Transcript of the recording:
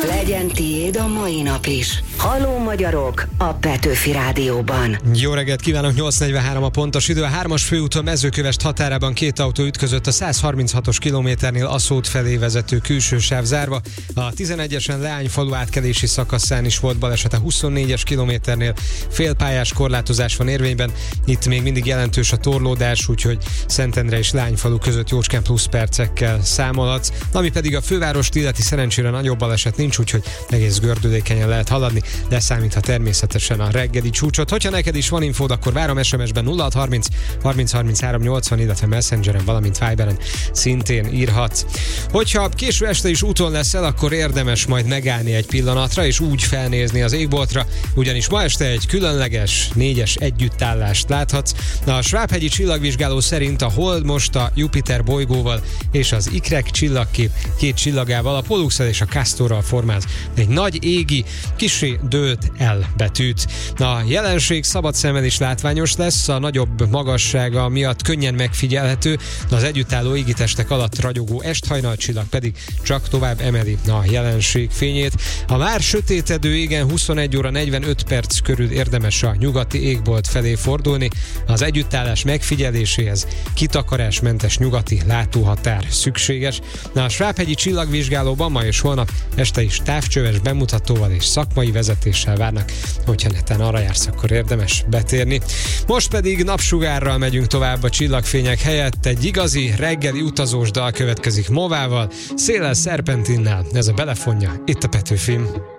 Legyen tiéd a mai nap is. Halló magyarok a Petőfi Rádióban. Jó reggelt kívánok, 8:43 a pontos idő. A 3-as főúton Mezőkövesd határában két autó ütközött, a 136-os kilométernél Aszód felé vezető külső sáv zárva. A 11-esen Leányfalu átkelési szakaszán is volt baleset, a 24-es kilométernél félpályás korlátozás van érvényben. Itt még mindig jelentős a torlódás, úgyhogy Szentendre és Leányfalu között jócskán plusz percekkel számolhatsz. Ami pedig a fővárost illeti, szerencsére nagyobb baleset nincs, úgyhogy egész gördülékenyen lehet haladni, de számítha természetesen a reggeli csúcsot. Hogyha neked is van infód, akkor várom SMS-ben 0630 30 33 80, illetve Messengeren, valamint Viberen szintén írhatsz. Hogyha késő este is úton leszel, akkor érdemes majd megállni egy pillanatra, és úgy felnézni az égboltra, ugyanis ma este egy különleges 4-es együttállást láthatsz. A Svábhegyi csillagvizsgáló szerint a Hold most a Jupiter bolygóval és az ikrek csillagkép két csillagával, a Polluxal és a Castorral formáz egy nagy égi, kissé dőlt el betűt. A jelenség szabad szemmel is látványos lesz, a nagyobb magassága miatt könnyen megfigyelhető, az együttálló égitestek alatt ragyogó esthajnalcsillag pedig csak tovább emeli a jelenség fényét. A már sötétedő égen 21 óra 45 perc körül érdemes a nyugati égbolt felé fordulni. Az együttállás megfigyeléséhez kitakarásmentes nyugati látóhatár szükséges. A Svábhegyi csillagvizsgálóban ma és holnap este is távcsöves bemutatóval és szakmai vezetéssel várnak, hogyha netán arra jársz, akkor érdemes betérni. Most pedig napsugárral megyünk tovább a csillagfények helyett, egy igazi reggeli utazós dal következik Movával, Széllel Szerpentinnel, ez a Belefonja, itt a Petőfin.